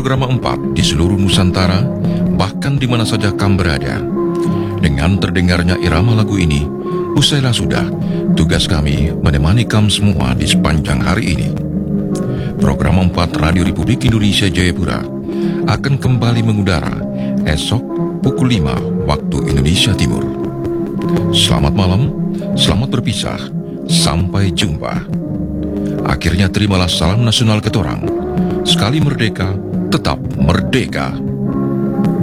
program 4 di seluruh Nusantara, bahkan di mana saja kamu berada. Dengan terdengarnya irama lagu ini, usailah sudah tugas kami menemani kamu semua di sepanjang hari ini. Program 4 Radio Republik Indonesia Jayapura akan kembali mengudara esok pukul 5 waktu Indonesia Timur. Selamat malam, selamat berpisah, sampai jumpa. Akhirnya terimalah salam nasional ketorang. Sekali merdeka, tetap merdeka.